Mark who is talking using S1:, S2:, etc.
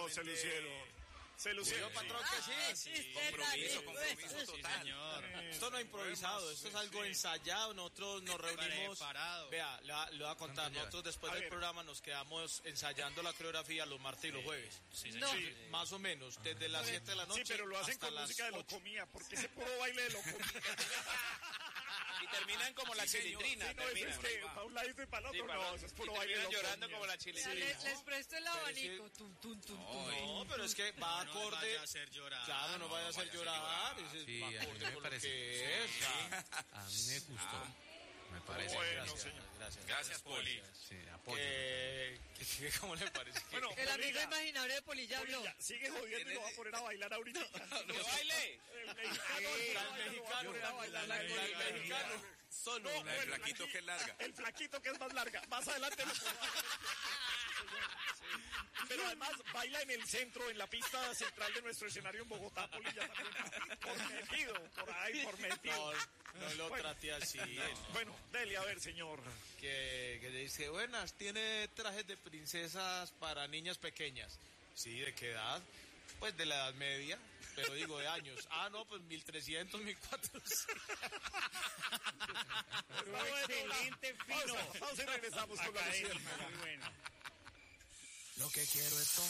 S1: No, se lucieron. Se lucieron,
S2: patrón, que sí.
S3: Compromiso total.
S2: Señor. Esto no es improvisado, esto es algo ensayado. Nosotros nos reunimos. Vea, le voy a contar. Nosotros después del programa nos quedamos ensayando la coreografía los martes y los jueves.
S3: Sí, señor.
S2: Sí, más o menos, desde las 7 de la noche.
S1: Sí, pero lo hacen
S2: hasta
S1: con
S2: las
S1: música de
S2: 8.
S1: Locomía, porque ese puro baile de Locomía.
S3: Y terminan como la chilindrina.
S1: Sí, no, eso es que para un lado y para el otro, no, eso es puro baile de
S3: Terminan
S1: Locomía.
S3: llorando como la chilindrina.
S4: Les presto el abanico.
S2: No, pero es que va acorde.
S5: No vaya a hacer llorar.
S2: Claro, no vaya a hacer llorar.
S5: Sí,
S2: Va
S5: a mí
S2: acorde
S5: me
S2: con lo
S5: parece.
S2: que es.
S5: A mí me gustó. Me parece.
S1: Bueno,
S2: Gracias,
S1: señor.
S3: Gracias, Poli.
S5: Sí, apoyo.
S2: ¿Cómo le parece?
S1: Bueno,
S4: El amigo
S1: Polilla,
S4: imaginario de Polilla habló.
S1: Polilla, sigue jodiendo y lo va a poner a bailar ahorita.
S3: ¡Que baile!
S1: El mexicano.
S2: El mexicano. Solo.
S1: No,
S6: El flaquito que es larga.
S1: El flaquito que es más larga. Más adelante lo Pero además baila en el centro, en la pista central de nuestro escenario en Bogotá, Polilla también. Por metido, por ahí, por metido.
S2: No lo trate así.
S1: Bueno, dele a ver, señor.
S2: Que le dice, buenas, tiene trajes de princesas para niñas pequeñas. Sí, ¿de qué edad? Pues de la edad media, pero digo de años. Ah, no, pues 1300, 1400.
S1: Excelente, fino. Vamos y regresamos con la música.
S7: Muy bueno.
S5: Lo que quiero es